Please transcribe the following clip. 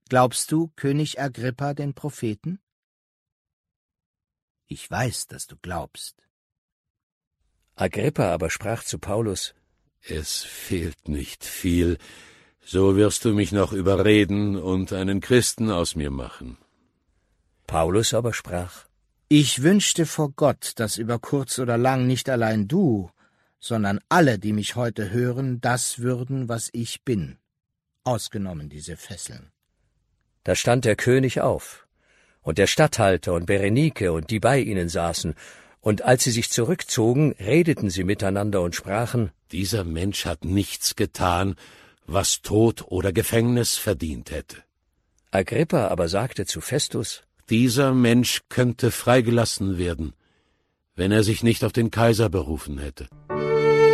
Glaubst du König Agrippa den Propheten? Ich weiß, dass du glaubst. Agrippa aber sprach zu Paulus: Es fehlt nicht viel, so wirst du mich noch überreden und einen Christen aus mir machen. Paulus aber sprach: Ich wünschte vor Gott, dass über kurz oder lang nicht allein du, sondern alle, die mich heute hören, das würden, was ich bin, ausgenommen diese Fesseln. Da stand der König auf, und der Statthalter und Berenike und die bei ihnen saßen, und als sie sich zurückzogen, redeten sie miteinander und sprachen: Dieser Mensch hat nichts getan, was Tod oder Gefängnis verdient hätte. Agrippa aber sagte zu Festus: Dieser Mensch könnte freigelassen werden, wenn er sich nicht auf den Kaiser berufen hätte.